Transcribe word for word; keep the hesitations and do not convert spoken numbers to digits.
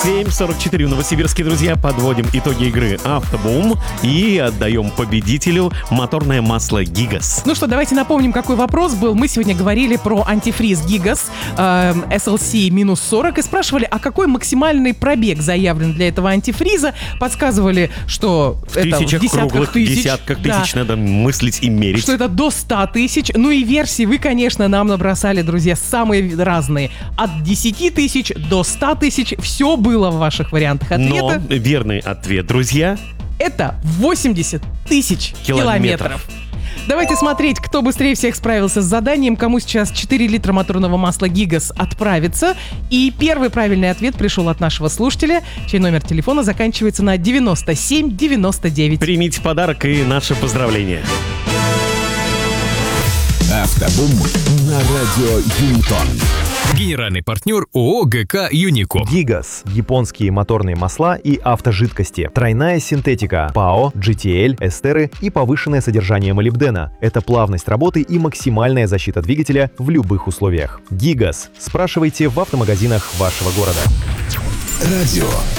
семь сорок четыре в Новосибирске, друзья. Подводим итоги игры «Автобум» и отдаем победителю моторное масло «Гигас». Ну что, давайте напомним, какой вопрос был. Мы сегодня говорили про антифриз «Гигас» э, эс эл си минус сорок и спрашивали, а какой максимальный пробег заявлен для этого антифриза. Подсказывали, что в это тысячах, в десятках круглых тысяч. десятках Да. тысяч надо мыслить и мерить. Что это до ста тысяч. Ну и версии вы, конечно, нам набросали, друзья, самые разные. От десяти тысяч до ста тысяч. Все было в ваших вариантах ответа. Но верный ответ, друзья, это восемьдесят тысяч Километров. километров. Давайте смотреть, кто быстрее всех справился с заданием, кому сейчас четыре литра моторного масла «Гигас» отправится. И первый правильный ответ пришел от нашего слушателя, чей номер телефона заканчивается на девяносто семь девяносто девять. примите подарок и наше поздравление. Автобум на радио Юнитон. Генеральный партнер ООО ГК «Юнико». Гигас. Японские моторные масла и автожидкости. Тройная синтетика. ПАО, джи ти эл, эстеры и повышенное содержание молибдена. Это плавность работы и максимальная защита двигателя в любых условиях. Гигас. Спрашивайте в автомагазинах вашего города. Радио